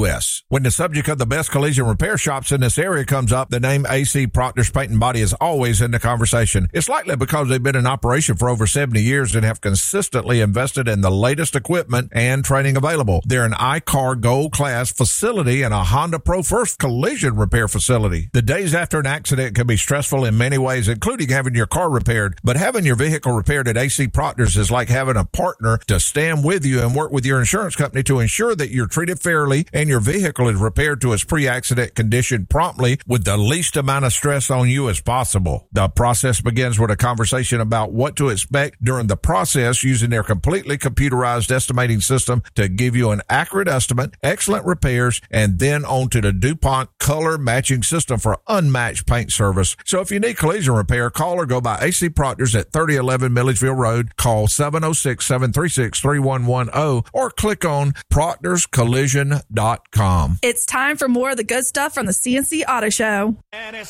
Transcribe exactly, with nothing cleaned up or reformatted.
U S. When the subject of the best collision repair shops in this area comes up, the name A C Proctor's Paint and Body is always in the conversation. It's likely because they've been in operation for over seventy years and have consistently invested in the latest equipment and training available. They're an I C A R Gold Class facility and a Honda Pro First collision repair facility. The days after an accident can be stressful in many ways, including having your car repaired, but having your vehicle repaired at A C Proctor's is like having a partner to stand with you and work with your insurance company to ensure that you're treated fairly and your vehicle is repaired to its pre-accident condition promptly with the least amount of stress on you as possible. The process begins with a conversation about what to expect during the process using their completely computerized estimating system to give you an accurate estimate, excellent repairs, and then onto the DuPont color matching system for unmatched paint service. So if you need collision repair, call or go by A C Proctor's at thirty eleven Milledgeville Road. Call seven oh six, seven three six, three one one zero or click on proctors collision dot com. It's time for more of the good stuff from the C N C Auto Show. And it's